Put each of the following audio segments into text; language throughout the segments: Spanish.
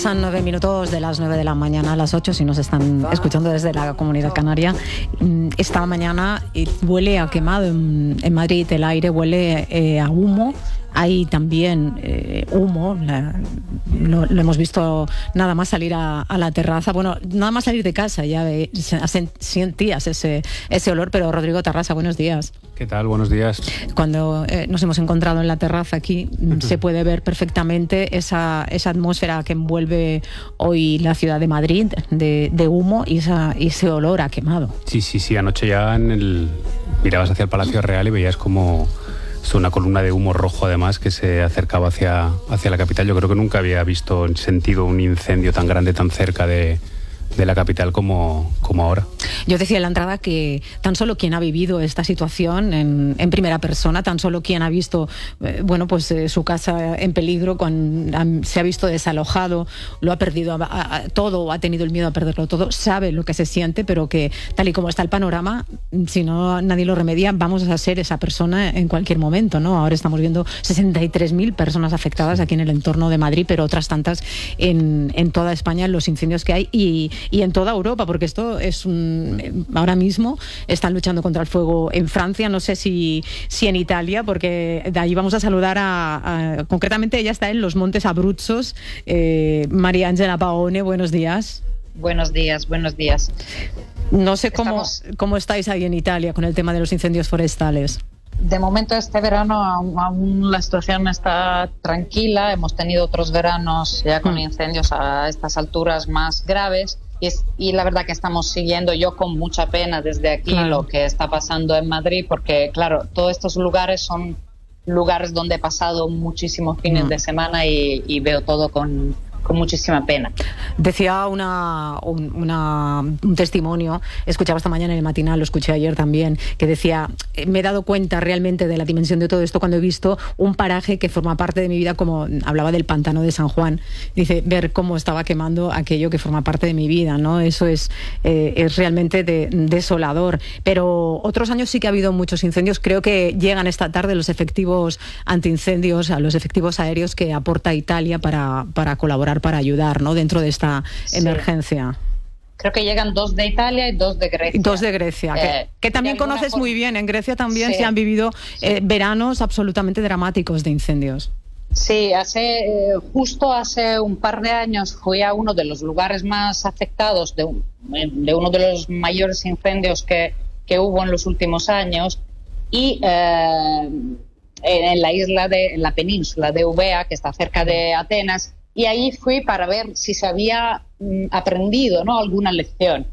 Pasan 9 minutos de las 9 de la mañana a las 8 si nos están escuchando desde la Comunidad Canaria. Esta mañana huele a quemado en Madrid, el aire huele a humo. Hay también humo, lo hemos visto nada más salir a la terraza. Bueno, nada más salir de casa ya sentías ese olor, pero Rodrigo Tarrasa, buenos días. ¿Qué tal? Buenos días. Cuando nos hemos encontrado en la terraza aquí, se puede ver perfectamente esa atmósfera que envuelve hoy la ciudad de Madrid, de humo y ese olor a quemado. Sí, anoche ya mirabas hacia el Palacio Real y veías como una columna de humo rojo, además, que se acercaba hacia la capital. Yo creo que nunca había sentido un incendio tan grande, tan cerca de la capital como ahora. Yo decía en la entrada que tan solo quien ha vivido esta situación en primera persona, tan solo quien ha visto su casa en peligro, cuando se ha visto desalojado, lo ha perdido todo, o ha tenido el miedo a perderlo todo, sabe lo que se siente, pero que tal y como está el panorama, si no nadie lo remedia, vamos a ser esa persona en cualquier momento, ¿no? Ahora estamos viendo 63.000 personas afectadas aquí en el entorno de Madrid, pero otras tantas en toda España, en los incendios que hay y en toda Europa, porque esto es ahora mismo están luchando contra el fuego en Francia, no sé si en Italia, porque de ahí vamos a saludar concretamente ella está en los Montes Abruzos, María Ángela Paone, buenos días. Buenos días. No sé cómo estáis ahí en Italia con el tema de los incendios forestales. De momento este verano aún la situación está tranquila, hemos tenido otros veranos ya con incendios a estas alturas más graves y la verdad que estamos siguiendo yo con mucha pena desde aquí lo que está pasando en Madrid, porque claro, todos estos lugares son lugares donde he pasado muchísimos fines de semana y veo todo con muchísima pena. Decía un testimonio, escuchaba esta mañana en el matinal, lo escuché ayer también, que decía, me he dado cuenta realmente de la dimensión de todo esto cuando he visto un paraje que forma parte de mi vida, como hablaba del pantano de San Juan, dice, ver cómo estaba quemando aquello que forma parte de mi vida, ¿no? Eso es realmente desolador. Pero otros años sí que ha habido muchos incendios, creo que llegan esta tarde los efectivos antiincendios, a los efectivos aéreos que aporta Italia para colaborar, para ayudar, ¿no? Dentro de esta emergencia. Creo que llegan 2 de Italia y 2 de Grecia. 2 de Grecia, que también conoces muy bien. En Grecia también se han vivido veranos absolutamente dramáticos de incendios. Sí, justo hace un par de años fui a uno de los lugares más afectados de uno de los mayores incendios que hubo en los últimos años y en la península de Eubea, que está cerca de Atenas, y ahí fui para ver si se había aprendido, ¿no?, alguna lección.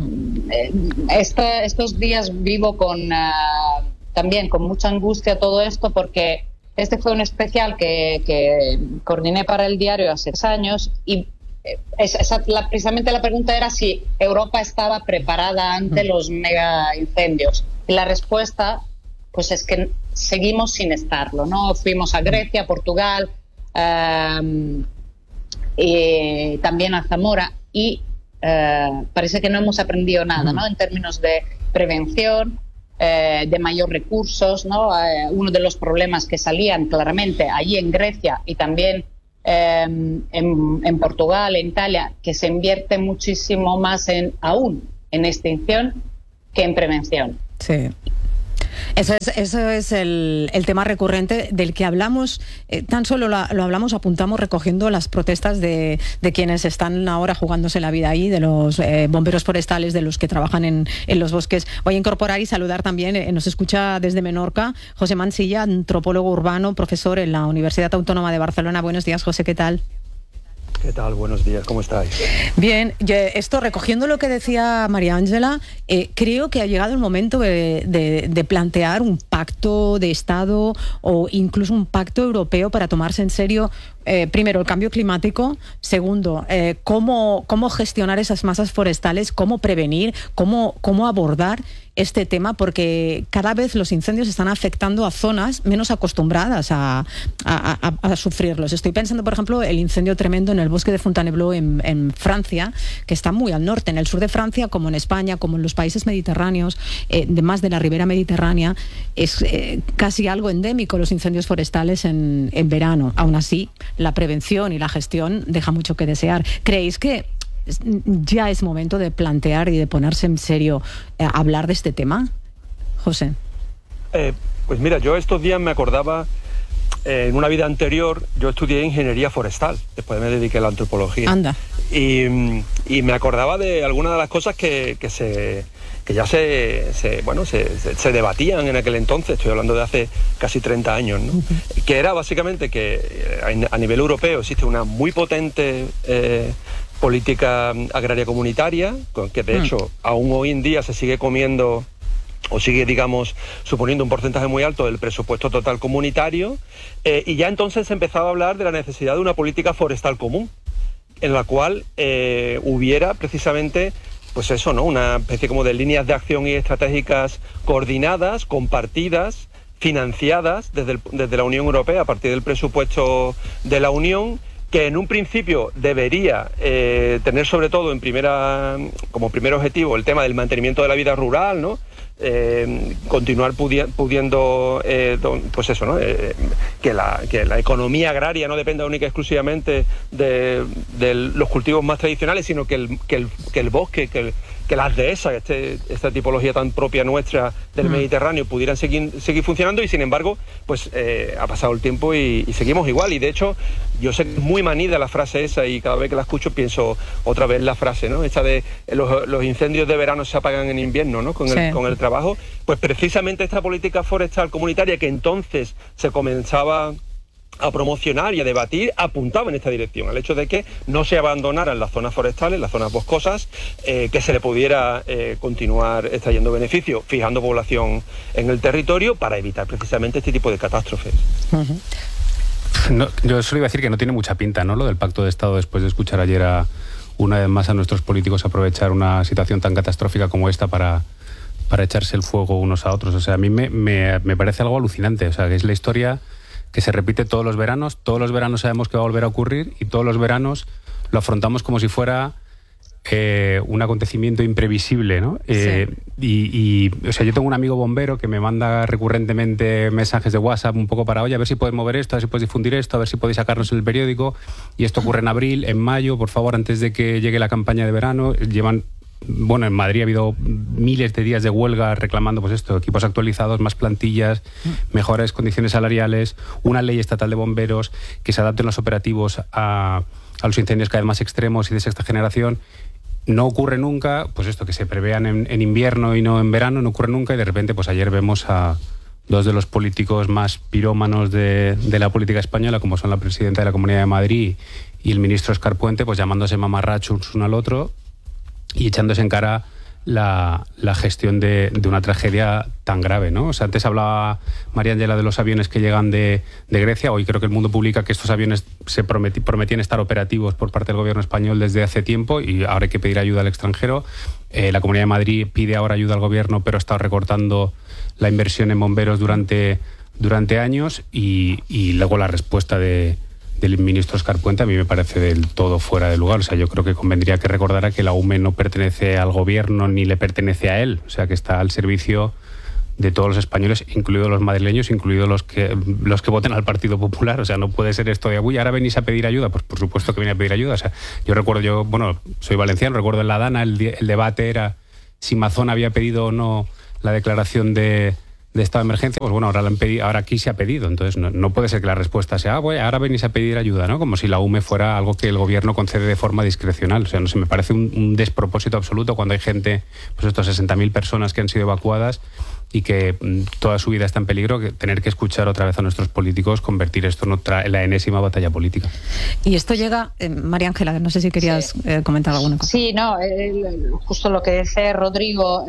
Estos días vivo también con mucha angustia todo esto, porque este fue un especial que coordiné para el diario hace 6 años y precisamente la pregunta era si Europa estaba preparada ante los mega incendios. Y la respuesta pues es que seguimos sin estarlo, ¿no? Fuimos a Grecia, Portugal, y también a Zamora y parece que no hemos aprendido nada, ¿no? En términos de prevención, de mayor recursos, ¿no? Uno de los problemas que salían claramente allí en Grecia y también en Portugal, en Italia, que se invierte muchísimo más en extinción que en prevención. Sí. Eso es el tema recurrente del que hablamos, tan solo lo hablamos, apuntamos recogiendo las protestas de quienes están ahora jugándose la vida ahí, de los bomberos forestales, de los que trabajan en los bosques. Voy a incorporar y saludar también, nos escucha desde Menorca, José Mansilla, antropólogo urbano, profesor en la Universidad Autónoma de Barcelona. Buenos días, José, ¿qué tal? ¿Qué tal? Buenos días, ¿cómo estáis? Bien, esto recogiendo lo que decía María Ángela, creo que ha llegado el momento de plantear un pacto de Estado o incluso un pacto europeo para tomarse en serio, primero, el cambio climático, segundo, cómo gestionar esas masas forestales, cómo prevenir, cómo abordar este tema, porque cada vez los incendios están afectando a zonas menos acostumbradas a sufrirlos. Estoy pensando, por ejemplo, el incendio tremendo en el bosque de Fontainebleau en Francia, que está muy al norte, en el sur de Francia, como en España, como en los países mediterráneos, más de la ribera mediterránea, es casi algo endémico los incendios forestales en verano. Aún así, la prevención y la gestión deja mucho que desear. ¿Creéis que ya es momento de plantear y de ponerse en serio hablar de este tema? José. Pues mira, yo estos días me acordaba, en una vida anterior yo estudié ingeniería forestal, después me dediqué a la antropología. Anda. Y me acordaba de algunas de las cosas que ya se debatían en aquel entonces, estoy hablando de hace casi 30 años, ¿no? Que era básicamente que a nivel europeo existe una muy potente política agraria comunitaria, que de hecho aún hoy en día se sigue comiendo o sigue, digamos, suponiendo un porcentaje muy alto del presupuesto total comunitario, y ya entonces se empezaba a hablar de la necesidad de una política forestal común, en la cual hubiera precisamente, pues eso, ¿no?, una especie como de líneas de acción y estratégicas coordinadas, compartidas, financiadas desde la Unión Europea a partir del presupuesto de la Unión, que en un principio debería tener sobre todo como primer objetivo el tema del mantenimiento de la vida rural, ¿no? Continuar pudiendo pues eso, ¿no? Que la economía agraria no dependa única y exclusivamente de los cultivos más tradicionales, sino que el bosque, que las dehesas, esta tipología tan propia nuestra del Mediterráneo, pudieran seguir funcionando. Y sin embargo, pues ha pasado el tiempo y seguimos igual. Y de hecho, yo sé que es muy manida la frase esa, y cada vez que la escucho pienso otra vez la frase, ¿no?, esta de los incendios de verano se apagan en invierno, ¿no?, con el trabajo. Pues precisamente esta política forestal comunitaria, que entonces se comenzaba a promocionar y a debatir, apuntaba en esta dirección, al hecho de que no se abandonaran las zonas forestales, las zonas boscosas, que se le pudiera continuar extrayendo beneficio, fijando población en el territorio, para evitar precisamente este tipo de catástrofes. No, yo solo iba a decir que no tiene mucha pinta, ¿no?, lo del Pacto de Estado, después de escuchar ayer una vez más a nuestros políticos aprovechar una situación tan catastrófica como esta para echarse el fuego unos a otros. O sea, a mí me parece algo alucinante. O sea, que es la historia que se repite todos los veranos sabemos que va a volver a ocurrir, y todos los veranos lo afrontamos como si fuera un acontecimiento imprevisible, ¿no? Sí. O sea, yo tengo un amigo bombero que me manda recurrentemente mensajes de WhatsApp un poco para, oye, a ver si puedes mover esto, a ver si puedes difundir esto, a ver si podéis sacarnos en el periódico, y esto ocurre en abril, en mayo, por favor, antes de que llegue la campaña de verano. Bueno, en Madrid ha habido miles de días de huelga reclamando, pues esto, equipos actualizados, más plantillas, mejores condiciones salariales, una ley estatal de bomberos, que se adapten los operativos a los incendios cada vez más extremos y de sexta generación. No ocurre nunca, pues esto, que se prevean en invierno y no en verano, no ocurre nunca, y de repente, pues ayer vemos a dos de los políticos más pirómanos de la política española, como son la presidenta de la Comunidad de Madrid y el ministro Óscar Puente, pues llamándose mamarrachos uno al otro y echándose en cara la gestión de una tragedia tan grave, ¿no? O sea, antes hablaba María Ángela de los aviones que llegan de Grecia. Hoy creo que El Mundo publica que estos aviones se prometían estar operativos por parte del gobierno español desde hace tiempo, y ahora hay que pedir ayuda al extranjero. La Comunidad de Madrid pide ahora ayuda al gobierno, pero ha estado recortando la inversión en bomberos durante años, y luego la respuesta del ministro Óscar Puente a mí me parece del todo fuera de lugar. O sea, yo creo que convendría que recordara que la UME no pertenece al gobierno ni le pertenece a él. O sea, que está al servicio de todos los españoles, incluidos los madrileños, incluidos los que voten al Partido Popular. O sea, no puede ser esto de, uy, ahora venís a pedir ayuda. Pues por supuesto que viene a pedir ayuda. O sea, bueno, soy valenciano, recuerdo en la Dana el debate era si Mazón había pedido o no la declaración de estado de emergencia. Pues bueno, ahora aquí se ha pedido. Entonces no puede ser que la respuesta sea, bueno, ahora venís a pedir ayuda, ¿no? Como si la UME fuera algo que el gobierno concede de forma discrecional. O sea, no sé, me parece un despropósito absoluto cuando hay gente, pues estos 60.000 personas que han sido evacuadas y que toda su vida está en peligro, que tener que escuchar otra vez a nuestros políticos convertir esto en la enésima batalla política. Y esto llega, María Ángela, no sé si querías comentar alguna cosa. Sí, no, justo lo que dice Rodrigo.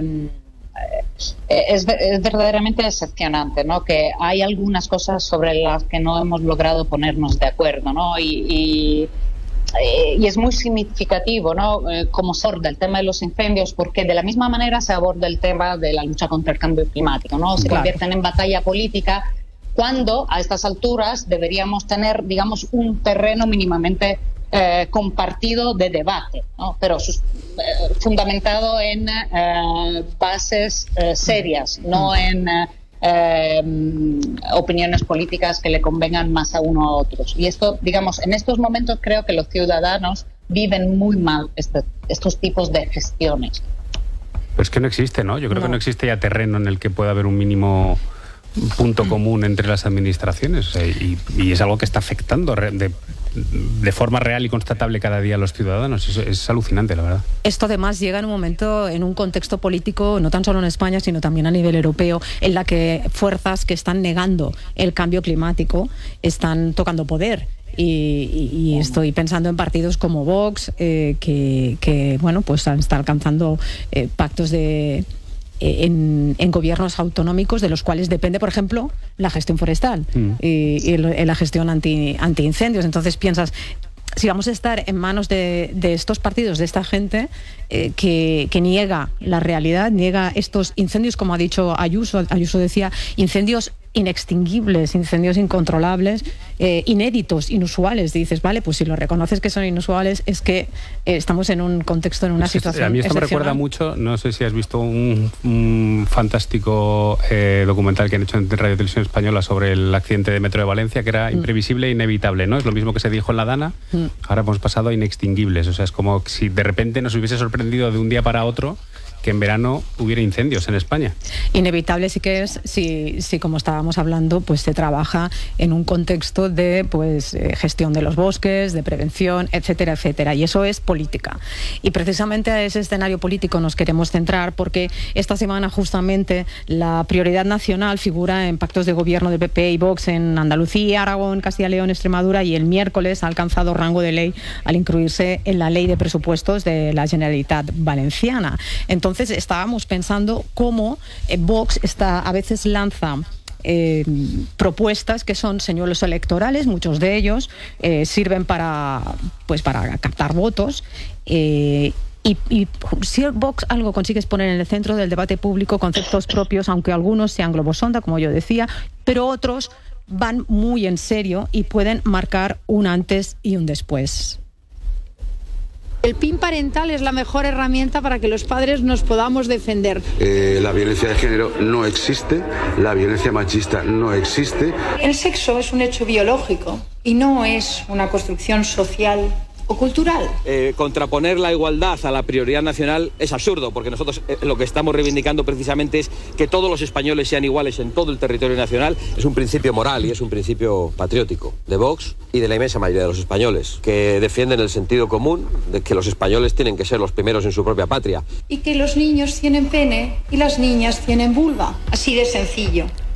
Es verdaderamente decepcionante, ¿no? Que hay algunas cosas sobre las que no hemos logrado ponernos de acuerdo, ¿no? Y es muy significativo, ¿no? Cómo se aborda el tema de los incendios, porque de la misma manera se aborda el tema de la lucha contra el cambio climático, ¿no? Se convierten en batalla política, cuando a estas alturas deberíamos tener, digamos, un terreno mínimamente compartido de debate, ¿no? Pero fundamentado en bases serias, no en opiniones políticas que le convengan más a uno a otros. Y esto, digamos, en estos momentos creo que los ciudadanos viven muy mal estos tipos de gestiones. Pero es que no existe, ¿no? Yo creo que no existe ya terreno en el que pueda haber un mínimo punto común entre las administraciones, y es algo que está afectando de forma real y constatable cada día a los ciudadanos. Es alucinante, la verdad. Esto además llega en un momento, en un contexto político, no tan solo en España, sino también a nivel europeo, en la que fuerzas que están negando el cambio climático están tocando poder. Y estoy pensando en partidos como Vox, que bueno, pues está alcanzando pactos en gobiernos autonómicos de los cuales depende, por ejemplo, la gestión forestal y la gestión antiincendios. Entonces piensas, si vamos a estar en manos de estos partidos, de esta gente que niega la realidad, niega estos incendios, como ha dicho Ayuso decía, incendios inextinguibles, incendios incontrolables, inéditos, inusuales. Dices, vale, pues si lo reconoces que son inusuales, es que estamos en un contexto, en una situación a mí esto me recuerda mucho, no sé si has visto un fantástico documental que han hecho en Radio Televisión Española sobre el accidente de Metro de Valencia, que era imprevisible e inevitable, ¿no? Es lo mismo que se dijo en la Dana, ahora hemos pasado a inextinguibles. O sea, es como si de repente nos hubiese sorprendido de un día para otro que en verano hubiera incendios en España. Inevitable sí que es, si como estábamos hablando, pues se trabaja en un contexto de gestión de los bosques, de prevención, etcétera, etcétera. Y eso es política. Y precisamente a ese escenario político nos queremos centrar, porque esta semana justamente la prioridad nacional figura en pactos de gobierno de PP y Vox en Andalucía, Aragón, Castilla y León, Extremadura, y el miércoles ha alcanzado rango de ley al incluirse en la ley de presupuestos de la Generalitat Valenciana. Entonces estábamos pensando cómo Vox a veces lanza propuestas que son señuelos electorales, muchos de ellos sirven para captar votos, y si Vox algo consigue es poner en el centro del debate público conceptos propios, aunque algunos sean globosonda, como yo decía, pero otros van muy en serio y pueden marcar un antes y un después. El PIN parental es la mejor herramienta para que los padres nos podamos defender. La violencia de género no existe, la violencia machista no existe. El sexo es un hecho biológico y no es una construcción social o cultural. Contraponer la igualdad a la prioridad nacional es absurdo, porque nosotros lo que estamos reivindicando precisamente es que todos los españoles sean iguales en todo el territorio nacional. Es un principio moral y es un principio patriótico de Vox y de la inmensa mayoría de los españoles, que defienden el sentido común de que los españoles tienen que ser los primeros en su propia patria. Y que los niños tienen pene y las niñas tienen vulva. Así de sencillo.